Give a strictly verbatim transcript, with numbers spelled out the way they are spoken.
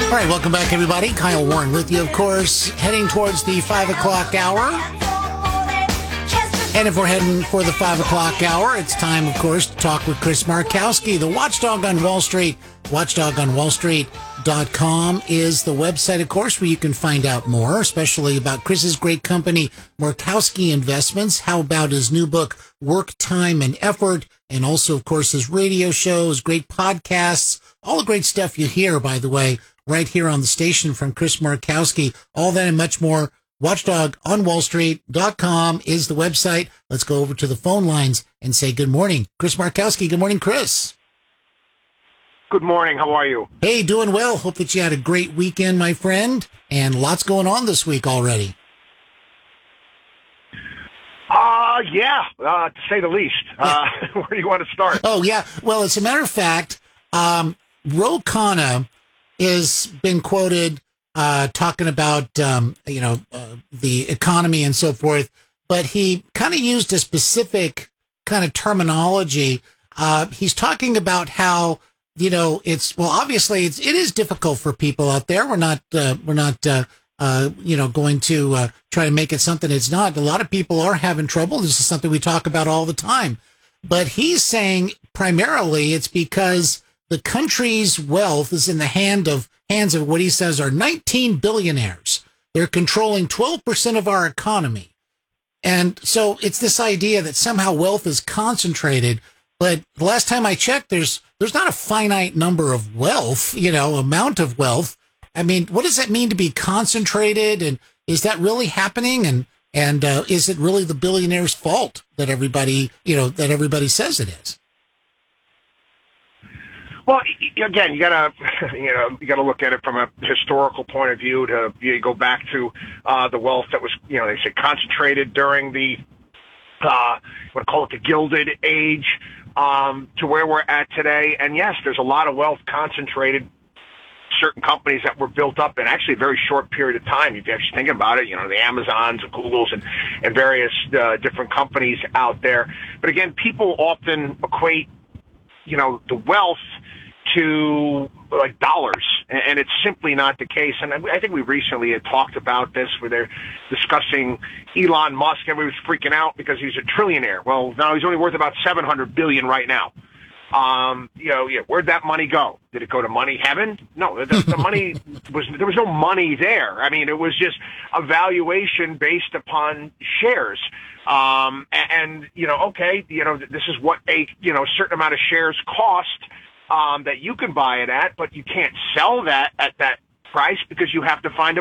All right, welcome back, everybody. Kyle Warren with you, of course, heading towards the five o'clock hour. And if we're heading for the five o'clock hour, it's time, of course, to talk with Chris Markowski, the watchdog on Wall Street. watchdog on wall street dot com is the website, of course, where you can find out more, especially about Chris's great company, Markowski Investments. How about his new book, Work, Time, and Effort? And also, of course, his radio shows, great podcasts, all the great stuff you hear, by the way, right here on the station from Chris Markowski. All that and much more. watchdog on wall street dot com is the website. Let's go over to the phone lines and say good morning. Chris Markowski. Good morning, Chris. Good morning. How are you? Hey, doing well. Hope that you had a great weekend, my friend, and lots going on this week already. Uh, yeah, uh, to say the least. Uh, where do you want to start? Oh, yeah. Well, as a matter of fact, um, Ro Khanna has been quoted uh, talking about, um, you know, uh, the economy and so forth, but he kind of used a specific kind of terminology. Uh, he's talking about how, you know, it's, well, obviously it's, it is difficult for people out there. We're not, uh, we're not, uh, uh, you know, going to, uh, try to make it something it's not. A lot of people are having trouble. This is something we talk about all the time, but he's saying primarily it's because the country's wealth is in the hand of hands of what he says are nineteen billionaires. They're controlling twelve percent of our economy. And so it's this idea that somehow wealth is concentrated. But the last time I checked, there's there's not a finite number of wealth, you know, amount of wealth. I mean, what does that mean to be concentrated? And is that really happening? And and uh, is it really the billionaires' fault that everybody, you know, that everybody says it is? Well, again, you gotta, you know, you gotta look at it from a historical point of view. To you go back to uh, the wealth that was, you know, they say concentrated during the, uh, what I call it, the Gilded Age, um, to where we're at today. And yes, there's a lot of wealth concentrated. Certain companies that were built up in actually a very short period of time. If you actually think about it, you know, the Amazons and Googles and, and various uh, different companies out there. But again, people often equate, you know, the wealth to like dollars, and it's simply not the case. And I think we recently had talked about this where they're discussing Elon Musk. Everybody was freaking out because he's a trillionaire. Well, now he's only worth about seven hundred billion right now. Um, you know, yeah, where'd that money go? Did it go to money heaven? No, the, the money was, there was no money there. I mean, it was just a valuation based upon shares. Um, and, and, you know, okay, you know, this is what a, you know, certain amount of shares cost, um, that you can buy it at, but you can't sell that at that price because you have to find a